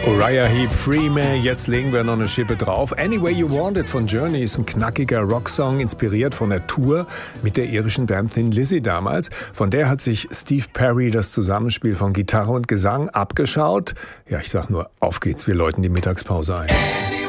Uriah Heep, Free Me, jetzt legen wir noch eine Schippe drauf. Anyway You Want It von Journey ist ein knackiger Rocksong, inspiriert von der Tour mit der irischen Band Thin Lizzy damals. Von der hat sich Steve Perry das Zusammenspiel von Gitarre und Gesang abgeschaut. Ja, ich sag nur, auf geht's, wir läuten die Mittagspause ein.